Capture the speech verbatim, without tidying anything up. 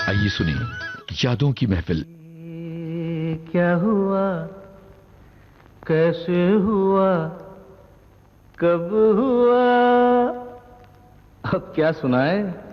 आइए सुने यादों की महफिल। क्या हुआ, कैसे हुआ, कब हुआ, अब क्या सुनाए।